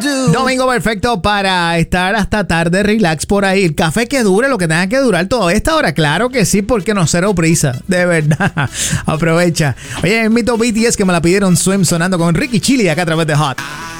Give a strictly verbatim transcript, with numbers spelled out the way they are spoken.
Domingo perfecto para estar hasta tarde relax por ahí. El café que dure lo que tenga que durar toda esta hora. Claro que sí, porque no cero prisa. De verdad. Aprovecha. Oye, el mito B T S que me la pidieron Swim sonando con Ricky Chili acá a través de Hot.